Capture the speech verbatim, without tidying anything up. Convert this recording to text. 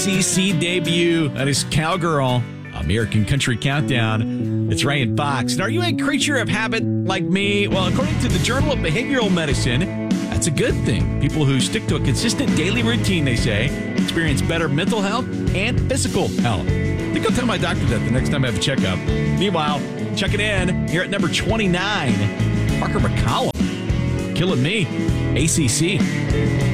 C C debut. That is Cowgirl, American Country Countdown. It's Ray and Fox. And are you a creature of habit like me? Well, according to the Journal of Behavioral Medicine, that's a good thing. People who stick to a consistent daily routine, they say, experience better mental health and physical health. I think I'll tell my doctor that the next time I have a checkup. Meanwhile, check it in here at number twenty-nine. Parker McCollum, Killing Me, A C C.